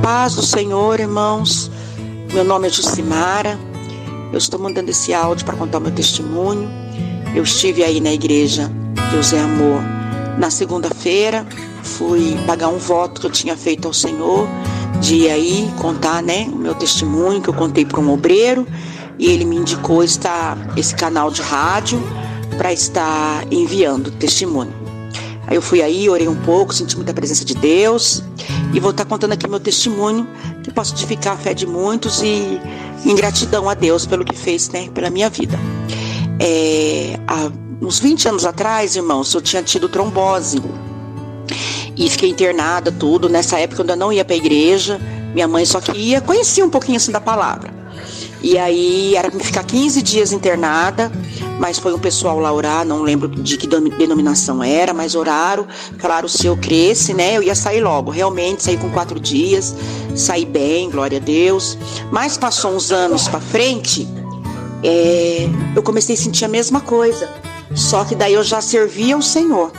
Paz do Senhor, irmãos. Meu nome é Jucimara. Eu estou mandando esse áudio para contar o meu testemunho. Eu estive aí na igreja Deus é Amor na segunda-feira. Fui pagar um voto que eu tinha feito ao Senhor de ir aí contar, o meu testemunho que eu contei para um obreiro. E ele me indicou esse canal de rádio para estar enviando testemunho. Aí eu fui aí, orei um pouco, senti muita presença de Deus e vou estar contando aqui meu testemunho, que possa edificar a fé de muitos e em gratidão a Deus pelo que fez, pela minha vida. Há uns 20 anos atrás, irmãos, eu tinha tido trombose e fiquei internada, tudo. Nessa época eu ainda não ia para a igreja, minha mãe só que ia, conhecia um pouquinho assim da palavra. E aí era para me ficar 15 dias internada, mas foi um pessoal lá orar, não lembro de que denominação era, mas oraram, falaram se eu cresce, eu ia sair logo. Realmente saí com 4 dias, saí bem, glória a Deus. Mas passou uns anos para frente, eu comecei a sentir a mesma coisa, só que daí eu já servia ao Senhor.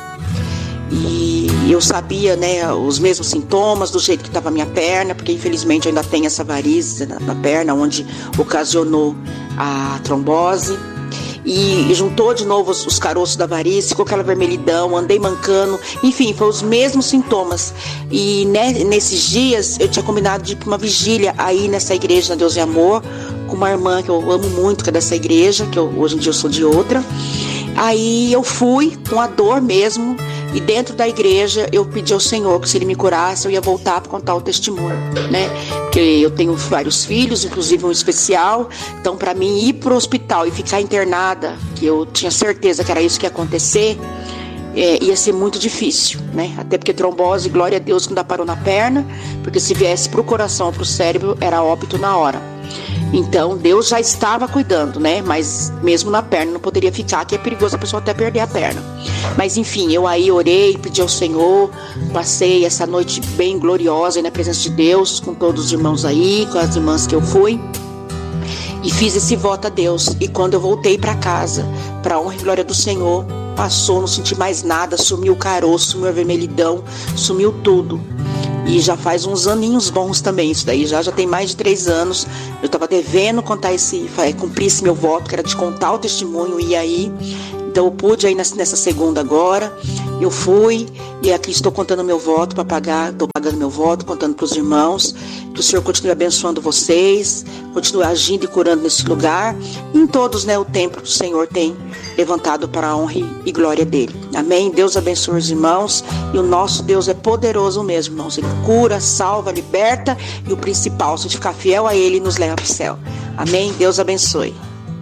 E eu sabia, os mesmos sintomas, do jeito que estava a minha perna, porque infelizmente eu ainda tenho essa varize na perna, onde ocasionou a trombose. E juntou de novo os caroços da varize, ficou aquela vermelhidão, andei mancando, enfim, foram os mesmos sintomas. E nesses dias eu tinha combinado de ir para uma vigília aí nessa igreja, Deus é Amor, com uma irmã que eu amo muito, que é dessa igreja, que hoje em dia eu sou de outra. Aí eu fui com a dor mesmo. E dentro da igreja eu pedi ao Senhor que se Ele me curasse, eu ia voltar para contar o testemunho, Porque eu tenho vários filhos, inclusive um especial. Então para mim ir para o hospital e ficar internada, que eu tinha certeza que era isso que ia acontecer, ia ser muito difícil, Até porque trombose, glória a Deus, que ainda parou na perna, porque se viesse para o coração ou para o cérebro, era óbito na hora. Então Deus já estava cuidando, Mas mesmo na perna não poderia ficar, que é perigoso a pessoa até perder a perna. Mas enfim, eu aí orei, pedi ao Senhor, passei essa noite bem gloriosa aí na presença de Deus, com todos os irmãos aí, com as irmãs que eu fui, e fiz esse voto a Deus. E quando eu voltei para casa, para a honra e glória do Senhor, passou, não senti mais nada, sumiu o caroço, sumiu a vermelhidão, sumiu tudo. E já faz uns aninhos bons também, isso daí já tem mais de 3 anos. Eu estava devendo cumprir esse meu voto, que era de contar o testemunho, e aí, então eu pude aí nessa segunda agora, eu fui, e aqui estou contando meu voto para pagar, estou pagando meu voto, contando para os irmãos, que o Senhor continue abençoando vocês, continue agindo e curando nesse lugar, e em todos, o tempo que o Senhor tem levantado para a honra e glória dele. Amém? Deus abençoe os irmãos, e o nosso Deus é poderoso mesmo, irmãos. Ele cura, salva, liberta, e o principal, se ficar fiel a Ele, nos leva para o céu. Amém? Deus abençoe.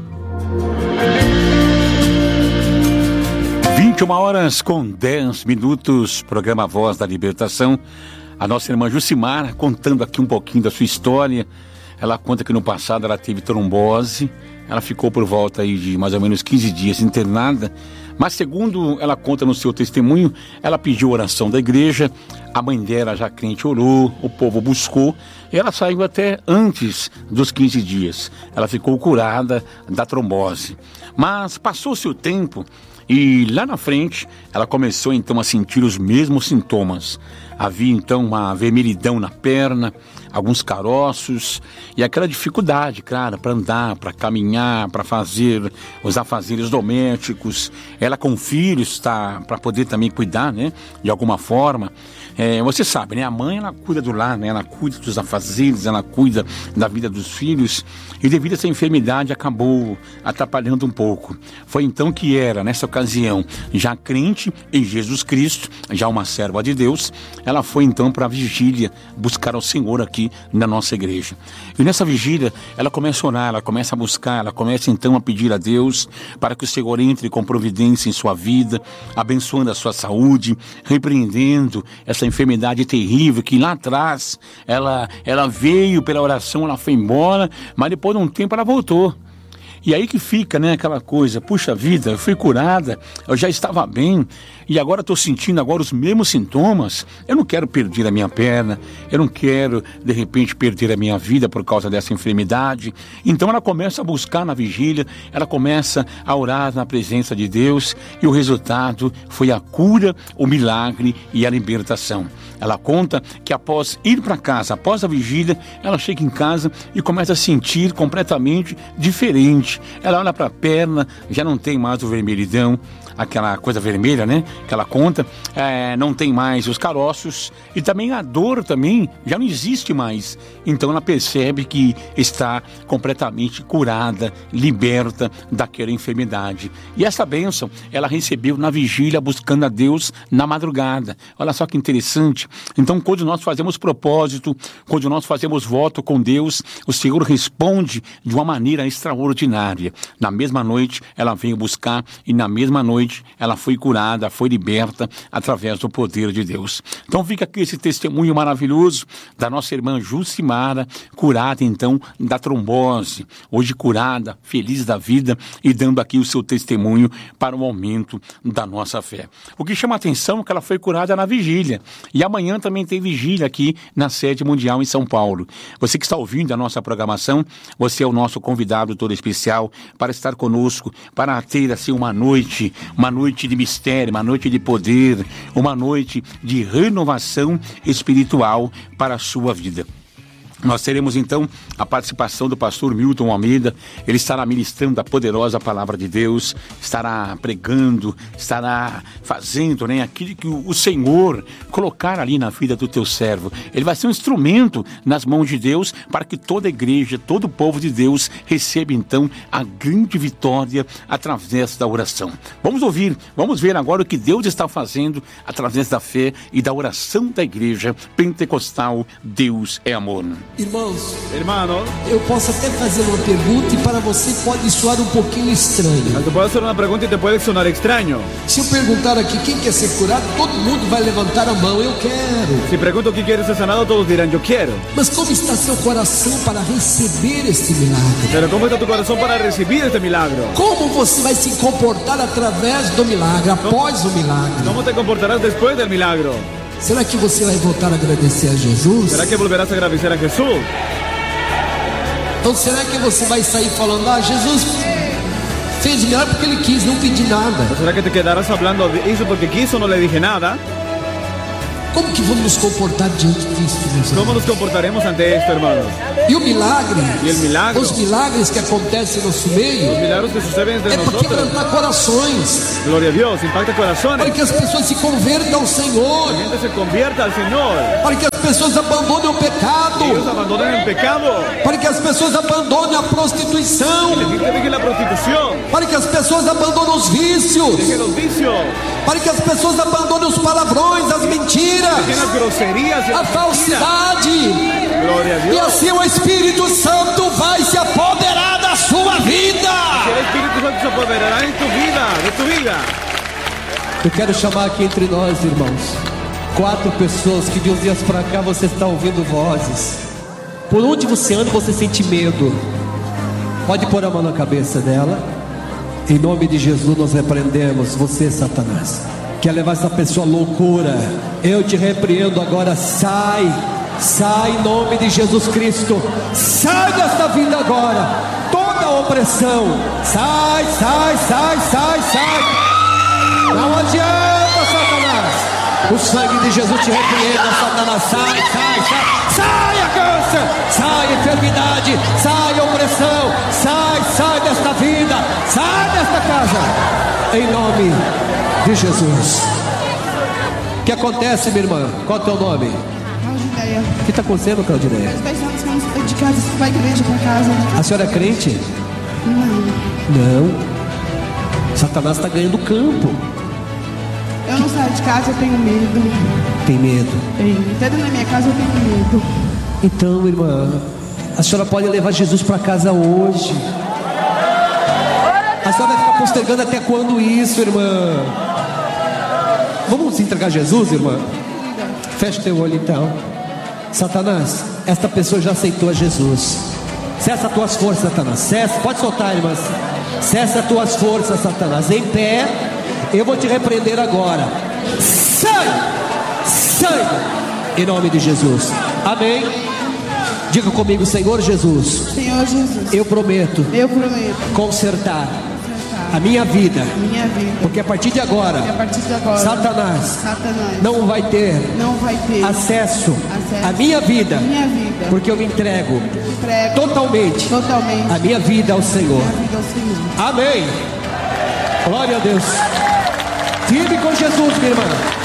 21h10, programa Voz da Libertação. A nossa irmã Jucimara contando aqui um pouquinho da sua história. Ela conta que no passado ela teve trombose, ela ficou por volta aí de mais ou menos 15 dias internada, mas segundo ela conta no seu testemunho, ela pediu oração da igreja, a mãe dela já crente orou, o povo buscou, e ela saiu até antes dos 15 dias. Ela ficou curada da trombose. Mas passou-se o tempo e lá na frente ela começou então a sentir os mesmos sintomas. Havia então uma vermelhidão na perna, alguns caroços e aquela dificuldade, claro, para andar, para caminhar, para fazer os afazeres domésticos. Ela com filhos, para poder também cuidar, de alguma forma. Você sabe, a mãe, ela cuida do lar, ela cuida dos afazeres, ela cuida da vida dos filhos, e devido a essa enfermidade acabou atrapalhando um pouco. Foi então que era, nessa ocasião, já crente em Jesus Cristo, já uma serva de Deus, ela foi então para a vigília buscar ao Senhor aqui na nossa igreja. E nessa vigília, ela começa a orar, ela começa a buscar, ela começa então a pedir a Deus para que o Senhor entre com providência em sua vida, abençoando a sua saúde, repreendendo essa enfermidade terrível que lá atrás ela veio pela oração, ela foi embora, mas depois de um tempo ela voltou. E aí que fica, né, aquela coisa, puxa vida, eu fui curada, eu já estava bem, e agora estou sentindo agora os mesmos sintomas. Eu não quero perder a minha perna, eu não quero, de repente, perder a minha vida por causa dessa enfermidade. Então ela começa a buscar na vigília, ela começa a orar na presença de Deus, e o resultado foi a cura, o milagre e a libertação. Ela conta que após ir para casa, após a vigília, ela chega em casa e começa a sentir completamente diferente. Ela olha para a perna, já não tem mais o vermelhidão, aquela coisa vermelha, né? Que ela conta, não tem mais os caroços e também a dor também já não existe mais. Então ela percebe que está completamente curada, liberta daquela enfermidade. E essa bênção ela recebeu na vigília, buscando a Deus na madrugada. Olha só que interessante. Então, quando nós fazemos propósito, quando nós fazemos voto com Deus, o Senhor responde de uma maneira extraordinária. Na mesma noite, ela veio buscar e na mesma noite, ela foi curada, foi liberta através do poder de Deus. Então, fica aqui esse testemunho maravilhoso da nossa irmã Jucimara, curada, então, da trombose. Hoje curada, feliz da vida e dando aqui o seu testemunho para o aumento da nossa fé. O que chama a atenção é que ela foi curada na vigília. E amanhã também tem vigília aqui na sede mundial em São Paulo. Você que está ouvindo a nossa programação, você é o nosso convidado todo especial para estar conosco, para ter assim uma noite de mistério, uma noite de poder, uma noite de renovação espiritual para a sua vida. Nós teremos então a participação do pastor Milton Almeida. Ele estará ministrando a poderosa palavra de Deus, estará pregando, estará fazendo, né, aquilo que o Senhor colocar ali na vida do teu servo. Ele vai ser um instrumento nas mãos de Deus para que toda a igreja, todo o povo de Deus receba então a grande vitória através da oração. Vamos ver agora o que Deus está fazendo através da fé e da oração da igreja pentecostal. Deus é amor. Irmãos, eu posso até fazer uma pergunta e para você pode soar um pouquinho estranho. Te puedo hacer una pregunta y te puede sonar extraño. Se eu perguntar aqui quem quer ser curado, todo mundo vai levantar a mão, eu quero. Si pregunto quién quiere ser sanado, todos dirán yo quiero. Mas como está seu coração para receber este milagre? Pero ¿cómo está tu corazón para recibir este milagro? Como você vai se comportar através do milagre, após o milagre? ¿Cómo te comportarás después del milagro? Será que você vai voltar a agradecer a Jesus? ¿Será que volverás a agradecer a Jesús? Então será que você vai sair falando, Jesus fez o milagre porque Ele quis, não pedi nada? ¿O será que te quedarás hablando de eso porque quiso, no le dije nada? Como que vamos nos comportar diante disso, meus ¿Cómo nos comportaremos ante esto, hermanos? E o milagre? E o milagre? Os milagres que acontecem no nosso meio? Os milagros que sucedem entre para quebrantar corações. Glória a Deus, impacta corações. Para que as pessoas se convertam ao Senhor. A gente se convierta al Señor. Para que as pessoas abandonem o pecado. Ellos abandonen el pecado. Para que as pessoas abandonem a prostituição. Dejen la prostitución. Para que as pessoas abandonem os vícios. Dejen los vicios. Para que as pessoas abandonem os palavrões, as mentiras. Dejen las groserías y a falsidade. Glória a Deus. E assim o Espírito Santo vai se apoderar da sua vida. O Espírito Santo se apoderará em tu vida, de tu vida. Eu quero chamar aqui entre nós, irmãos, 4 pessoas que de uns dias para cá você está ouvindo vozes. Por onde você anda, você sente medo. Pode pôr a mão na cabeça dela. Em nome de Jesus nós repreendemos você, Satanás. Quer levar essa pessoa à loucura? Eu te repreendo agora. Sai em nome de Jesus Cristo. Sai desta vida agora. Toda a opressão. Sai. Não adianta, Satanás. O sangue de Jesus te repreenda, Satanás. Sai a câncer. Sai a enfermidade. Sai a opressão. Sai desta vida. Sai desta casa. Em nome de Jesus. O que acontece, minha irmã? Qual é o teu nome? Claudineia. O que está acontecendo, Claudineia? Faz 2 anos que eu não de casa, vai igreja para casa. A senhora é crente? Não. Satanás está ganhando campo. Eu não saio de casa, eu tenho medo. Tem medo? Tenho. Até dentro da minha casa eu tenho medo. Então, irmã, a senhora pode levar Jesus para casa hoje. A senhora vai ficar postergando até quando isso, irmã? Vamos entregar Jesus, irmã? Feche teu olho então. Satanás, esta pessoa já aceitou a Jesus. Cessa as tuas forças, Satanás. Cessa, pode soltar, irmãs. Cessa as tuas forças, Satanás. Em pé, eu vou te repreender agora. Sai! Sai! Em nome de Jesus. Amém. Diga comigo, Senhor Jesus. Senhor Jesus, Eu prometo eu prometo consertar a minha vida. minha vida. Porque a partir de agora, E a partir de agora, Satanás não não vai ter vai ter acesso à minha vida. minha vida. Porque eu me entrego Entrego totalmente totalmente a minha vida ao Senhor. a vida ao Senhor. Amém. Glória a Deus. Firme com Jesus, minha irmã.